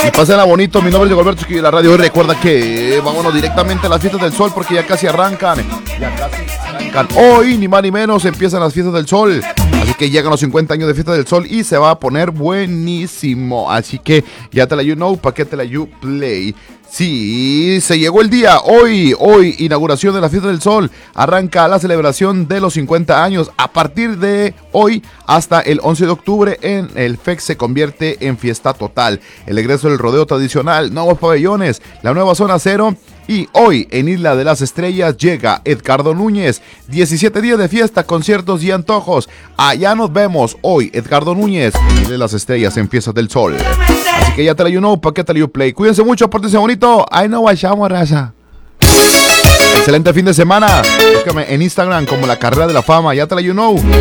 Y pásenla bonito, mi nombre es Diego Alberto Esquivel de la radio. Y recuerda que vámonos directamente a las fiestas del sol porque ya casi arrancan. Hoy, ni más ni menos, empiezan las fiestas del sol. Así que llegan los 50 años de fiesta del sol y se va a poner buenísimo. Así que ya te la you know, pa' que te la you play. Sí, se llegó el día. Hoy, inauguración de la fiesta del sol. Arranca la celebración de los 50 años. A partir de hoy hasta el 11 de octubre en el FEC se convierte en fiesta total. El egreso del rodeo tradicional, nuevos pabellones, la nueva zona cero. Y hoy en Isla de las Estrellas llega Edgardo Núñez. 17 días de fiesta, conciertos y antojos. Allá nos vemos hoy, Edgardo Núñez, en Isla de las Estrellas, en Fiestas del Sol. Así que ya te la you know, pa' que te la you play. Cuídense mucho, pórtense bonito. Ahí nos vayamos, raza. Excelente fin de semana. Búscame en Instagram como La Carrera de la Fama. Ya te la you know.